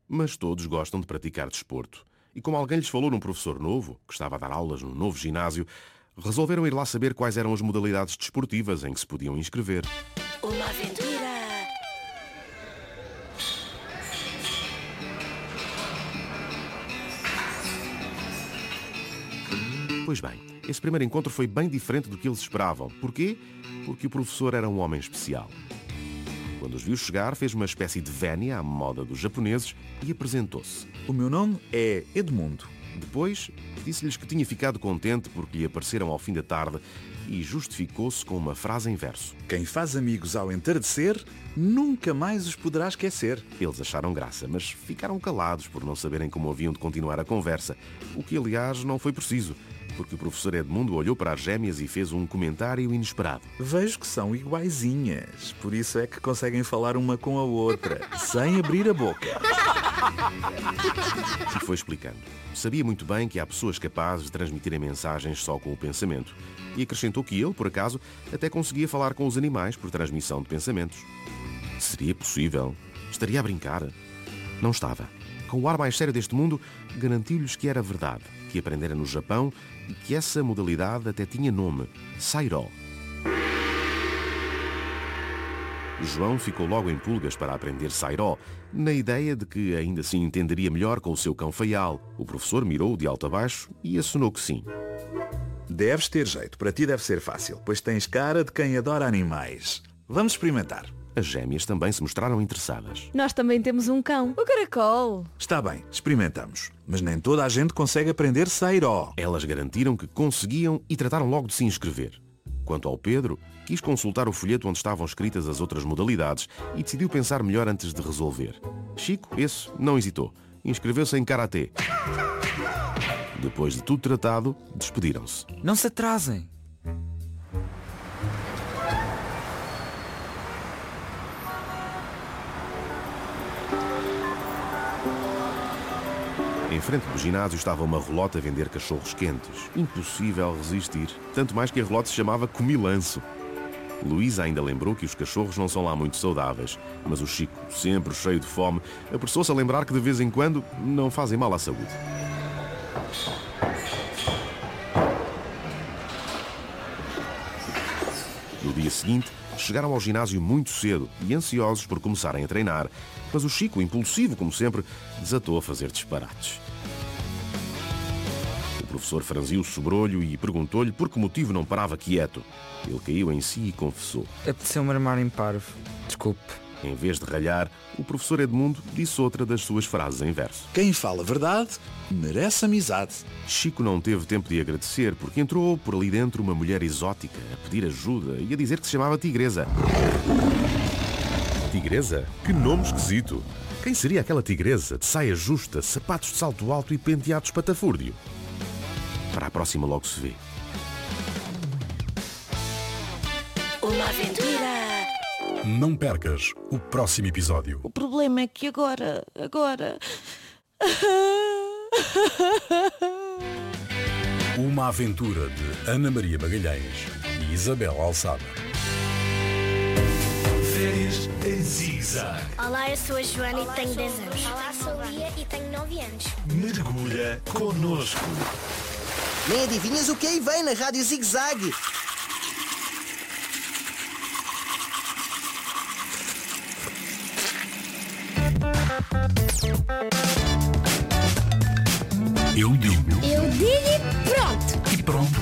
Mas todos gostam de praticar desporto. E como alguém lhes falou num professor novo, que estava a dar aulas num novo ginásio, resolveram ir lá saber quais eram as modalidades desportivas em que se podiam inscrever. Uma aventura! Pois bem, esse primeiro encontro foi bem diferente do que eles esperavam. Porquê? Porque o professor era um homem especial. Quando os viu chegar, fez uma espécie de vénia à moda dos japoneses e apresentou-se. O meu nome é Edmundo. Depois, disse-lhes que tinha ficado contente porque lhe apareceram ao fim da tarde e justificou-se com uma frase em verso. Quem faz amigos ao entardecer, nunca mais os poderá esquecer. Eles acharam graça, mas ficaram calados por não saberem como haviam de continuar a conversa, o que, aliás, não foi preciso, porque o professor Edmundo olhou para as gêmeas e fez um comentário inesperado. Vejo que são iguaizinhas, por isso é que conseguem falar uma com a outra, sem abrir a boca. E foi explicando. Sabia muito bem que há pessoas capazes de transmitirem mensagens só com o pensamento. E acrescentou que ele, por acaso, até conseguia falar com os animais por transmissão de pensamentos. Seria possível? Estaria a brincar? Não estava. Com o ar mais sério deste mundo, garantiu-lhes que era verdade, que aprendera no Japão e que essa modalidade até tinha nome, Sairó. João ficou logo em pulgas para aprender Sairó, na ideia de que ainda assim entenderia melhor com o seu cão feial. O professor mirou-o de alto a baixo e assinou que sim. Deves ter jeito, para ti deve ser fácil, pois tens cara de quem adora animais. Vamos experimentar. As gêmeas também se mostraram interessadas. Nós também temos um cão, o caracol. Está bem, experimentamos. Mas nem toda a gente consegue aprender Sairó. Elas garantiram que conseguiam e trataram logo de se inscrever. Quanto ao Pedro, quis consultar o folheto onde estavam escritas as outras modalidades e decidiu pensar melhor antes de resolver. Chico, esse, não hesitou. Inscreveu-se em Karatê. Depois de tudo tratado, despediram-se. Não se atrasem. Em frente do ginásio estava uma relota a vender cachorros quentes. Impossível resistir. Tanto mais que a relota se chamava Comilanço. Luísa ainda lembrou que os cachorros não são lá muito saudáveis, mas o Chico, sempre cheio de fome, apressou-se a lembrar que de vez em quando não fazem mal à saúde. No dia seguinte, chegaram ao ginásio muito cedo e ansiosos por começarem a treinar, mas o Chico, impulsivo como sempre, desatou a fazer disparates. O professor franziu o sobrolho e perguntou-lhe por que motivo não parava quieto. Ele caiu em si e confessou. Apeteceu-me armar em parvo. Desculpe. Em vez de ralhar, o professor Edmundo disse outra das suas frases em verso. Quem fala a verdade merece amizade. Chico não teve tempo de agradecer porque entrou por ali dentro uma mulher exótica a pedir ajuda e a dizer que se chamava Tigresa. Tigresa? Que nome esquisito! Quem seria aquela tigresa de saia justa, sapatos de salto alto e penteados patafúrdio? Para a próxima logo se vê. Uma aventura! Não percas o próximo episódio. O problema é que agora... Uma aventura de Ana Maria Magalhães e Isabel Alçada. Férias em Zig-Zag. Olá, eu sou a Joana e tenho 10 anos. Olá, sou a Lia e tenho 9 anos. Mergulha connosco. Nem adivinhas o que aí vem na Rádio Zig-Zag? Eu digo Eu digo e pronto! e pronto.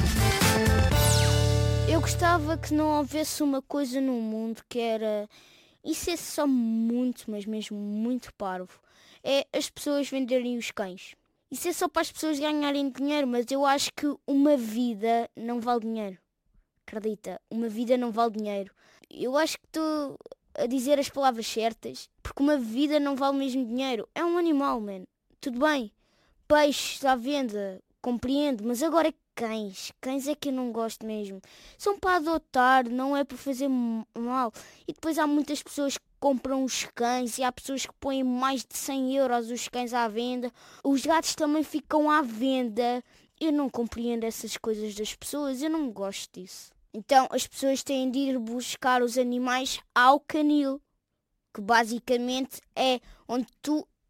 Eu gostava que não houvesse uma coisa no mundo que era... Isso é só muito, mas mesmo muito parvo. É as pessoas venderem os cães. Isso é só para as pessoas ganharem dinheiro, mas eu acho que uma vida não vale dinheiro. Acredita, uma vida não vale dinheiro. Eu acho que estou a dizer as palavras certas, porque uma vida não vale mesmo dinheiro. É um animal, man. Tudo bem. Peixes à venda, compreendo, mas agora cães é que eu não gosto mesmo. São para adotar, não é para fazer mal. E depois há muitas pessoas que compram os cães e há pessoas que põem mais de 100 euros os cães à venda. Os gatos também ficam à venda. Eu não compreendo essas coisas das pessoas, eu não gosto disso. Então as pessoas têm de ir buscar os animais ao canil, que basicamente é onde tu